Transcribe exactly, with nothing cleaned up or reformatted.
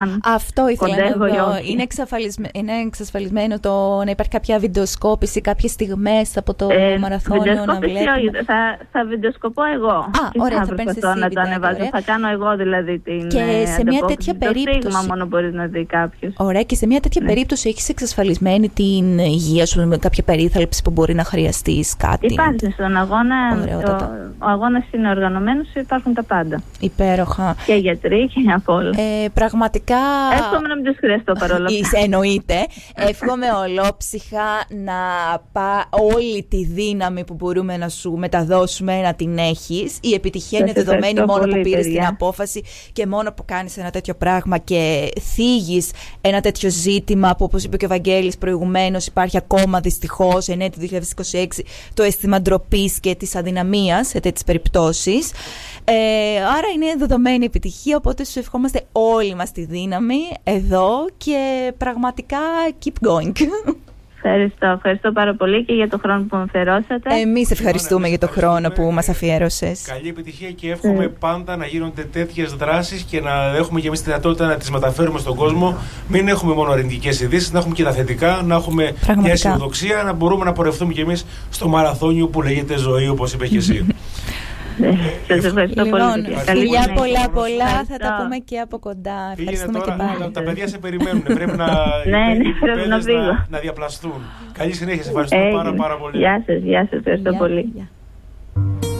Αυτό ήθελα κοντεύω να ή δω. όχι. Είναι, εξασφαλισμέ... είναι εξασφαλισμένο το να υπάρχει κάποια βιντεοσκόπηση, κάποιες στιγμές από το Ε, μαραθώνιο να βλέπουμε. Όχι, θα, θα βιντεοσκοπώ εγώ. Α, ωραία, θα θα παίρνεις προσπαθώ εσύ να το βιντεάκι, ανεβάζω. ωραία. Θα κάνω εγώ δηλαδή την Και ε, σε μια ανταπόκριση. τέτοια Το περίπτωση. στίγμα μόνο μπορεί να δει κάποιος. Ωραία, και σε μια τέτοια Ναι. περίπτωση έχεις εξασφαλισμένη την υγεία σου με κάποια περίθαλψη που μπορεί να χρειαστείς κάτι? Υπάρχει στον αγώνα. Ο, ο αγώνας είναι οργανωμένος, υπάρχουν τα πάντα. Υπέροχα. Και γιατροί και από όλα. Ε, πραγματικά. Εύχομαι να μην τους χρειαστώ παρόλα αυτά. Εννοείται. Εύχομαι ολόψυχα να πά όλη τη δύναμη που μπορούμε να σου μεταδώσουμε να την έχεις. Η επιτυχία Σας είναι δεδομένη ευχαριστώ μόνο πολύ, που πήρες παιδιά. την απόφαση και μόνο που κάνεις ένα τέτοιο πράγμα και θίγεις ένα τέτοιο ζήτημα που, όπως είπε και ο Βαγγέλης προηγουμένως, υπάρχει ακόμα δυστυχώς εν έτη δύο χιλιάδες είκοσι έξι το αίσθημα ντροπής και της αδυναμίας σε τέτοιες περιπτώσεις. Ε, άρα είναι δεδομένη επιτυχία, οπότε σου ευχόμαστε όλοι μας τη δύναμη εδώ και πραγματικά keep going. Ευχαριστώ, ευχαριστώ πάρα πολύ και για το χρόνο που μου αφιερώσατε. Εμείς ευχαριστούμε για το χρόνο που μας αφιέρωσες. Καλή επιτυχία και εύχομαι mm. πάντα να γίνονται τέτοιες δράσεις και να έχουμε και εμείς τη δυνατότητα να τις μεταφέρουμε στον κόσμο. Μην έχουμε μόνο αρνητικές ειδήσεις, να έχουμε και τα θετικά, να έχουμε Πραγματικά. μια αισιοδοξία, να μπορούμε να πορευτούμε και εμείς στο μαραθώνιο που λέγεται ζωή, όπως είπε και εσύ. Σας ευχαριστώ Λοιπόν, πολύ. φιλιά πολλά πολλά, θα τα πούμε και από κοντά. Πήγαινε Ευχαριστούμε τώρα, και πάλι. τα παιδιά σε περιμένουν, πρέπει να, Ναι, ναι, οι πρέπει να παιδες φύγω. να, να διαπλαστούν. Καλή συνέχεια, σε ευχαριστώ πάρα, πάρα πολύ. Γεια σας, γεια σας, ευχαριστώ Γεια, πολύ. γεια.